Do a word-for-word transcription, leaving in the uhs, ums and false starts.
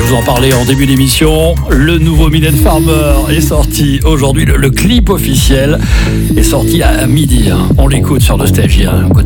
vous en parlais en début d'émission. Le nouveau Mylène Farmer est sorti aujourd'hui. Le, le clip officiel est sorti à, à midi. Hein. On l'écoute sur Nostalgie. Hein.